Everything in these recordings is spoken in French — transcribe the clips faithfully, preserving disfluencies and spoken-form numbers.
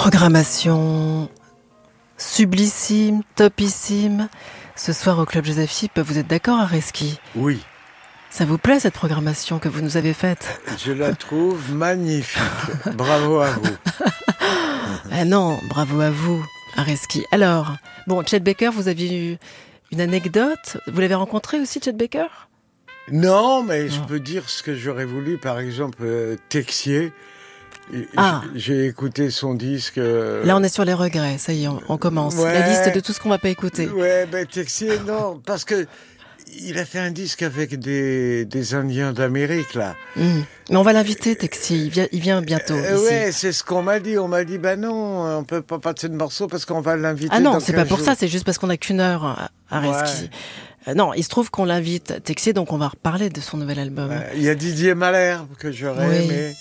Programmation sublissime, topissime. Ce soir au Club Joseph Philippe, vous êtes d'accord, Areski ? Oui. Ça vous plaît, cette programmation que vous nous avez faite ? Je la trouve magnifique. Bravo à vous. Ah non, bravo à vous, Areski. Alors, bon, Chet Baker, vous aviez eu une anecdote. Vous l'avez rencontré aussi, Chet Baker ? Non, mais je Non. peux dire ce que j'aurais voulu. Par exemple, euh, Texier. Ah. J'ai écouté son disque. Euh... Là, on est sur les regrets. Ça y est, on, on commence. Ouais. La liste de tout ce qu'on va pas écouter. Ouais, ben Texier, non, parce que il a fait un disque avec des, des Indiens d'Amérique, là. Mmh. Mais on va l'inviter, Texier. Il vient, il vient bientôt. Euh, ici. ouais, c'est ce qu'on m'a dit. On m'a dit, bah non, on peut pas passer de morceau parce qu'on va l'inviter. Ah non, dans c'est pas pour jours. ça. C'est juste parce qu'on a qu'une heure à, à Reski. Ouais. Euh, non, il se trouve qu'on l'invite, Texier, donc on va reparler de son nouvel album. Il y a Didier Malherbe que j'aurais Oui. aimé.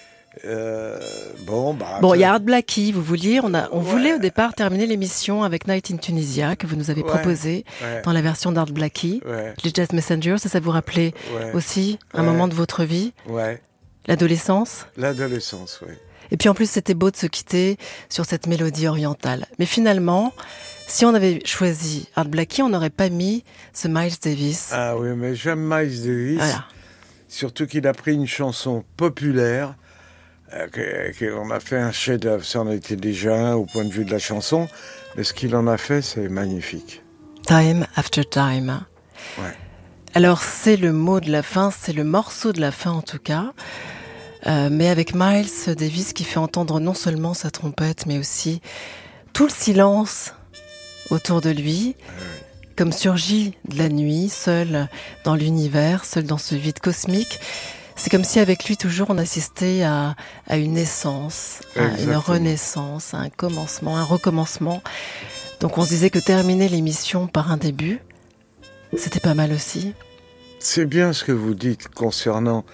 Euh, bon, bah. Bon, il y a Art Blakey, vous vouliez, on, a, on Ouais. voulait au départ terminer l'émission avec Night in Tunisia, que vous nous avez Ouais. proposé Ouais. dans la version d'Art Blakey. Ouais. Les Jazz Messengers, ça, ça vous rappelait Ouais. aussi un Ouais. moment de votre vie, Ouais. l'adolescence. L'adolescence, oui. Et puis en plus, c'était beau de se quitter sur cette mélodie orientale. Mais finalement, si on avait choisi Art Blakey, on n'aurait pas mis ce Miles Davis. Ah oui, mais j'aime Miles Davis. Voilà. Surtout qu'il a pris une chanson populaire, euh, que- qu'on a fait un chef-d'œuvre. Ça en était déjà un au point de vue de la chanson, mais ce qu'il en a fait, c'est magnifique. Time After Time. Ouais. Alors c'est le mot de la fin, c'est le morceau de la fin en tout cas, euh, mais avec Miles Davis qui fait entendre non seulement sa trompette, mais aussi tout le silence autour de lui, comme surgi de la nuit, seul dans l'univers, seul dans ce vide cosmique. C'est comme si avec lui toujours on assistait à, à une naissance, à une Exactement. renaissance, à un commencement, un recommencement. Donc on se disait que terminer l'émission par un début, c'était pas mal aussi. C'est bien ce que vous dites concernant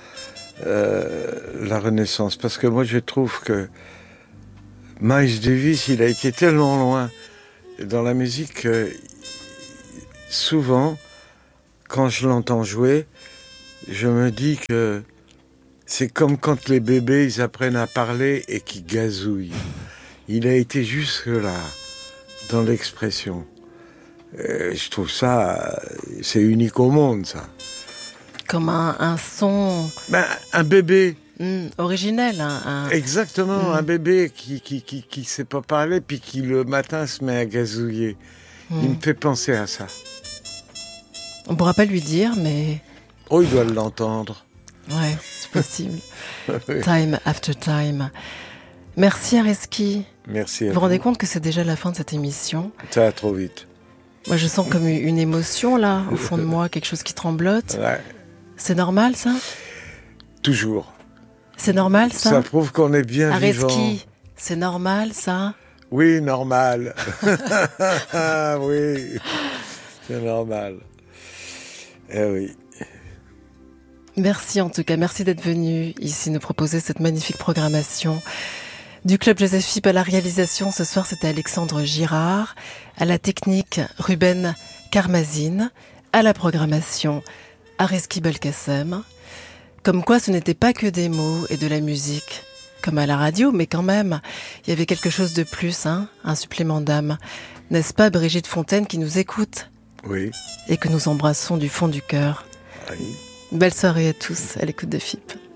euh, la Renaissance, parce que moi je trouve que Miles Davis, il a été tellement loin dans la musique que souvent, quand je l'entends jouer, je me dis que c'est comme quand les bébés ils apprennent à parler et qu'ils gazouillent. Il a été jusque-là dans l'expression. Euh, je trouve ça, c'est unique au monde, ça. Comme un, un son Ben, un bébé, hmm, originel. Un, un- exactement, Mm. un bébé qui qui qui qui sait pas parler puis qui le matin se met à gazouiller. hmm. Il me fait penser à ça. On pourra pas lui dire, mais Oh, il doit l'entendre. ouais, c'est possible. Oui. Time after time. Merci Areski. Merci à Vous vous. vous rendez compte que c'est déjà la fin de cette émission ? Ça va trop vite. Moi, je sens comme une émotion là, au fond de moi, quelque chose qui tremblote. Ouais, C'est normal, ça ? toujours. C'est normal, ça, Ça prouve qu'on est bien vivant. Areski, c'est normal, ça ? Oui, normal. Oui, c'est normal. Eh oui. Merci en tout cas, merci d'être venu ici nous proposer cette magnifique programmation du Club Joseph Philippe. À la réalisation ce soir, c'était Alexandre Girard, à la technique Ruben Karmazine, à la programmation Areski Belkacem. Comme quoi ce n'était pas que des mots et de la musique, comme à la radio, mais quand même, il y avait quelque chose de plus, hein, un supplément d'âme. N'est-ce pas Brigitte Fontaine qui nous écoute Oui. et que nous embrassons du fond du cœur. Oui. Belle soirée à tous à l'écoute de F I P.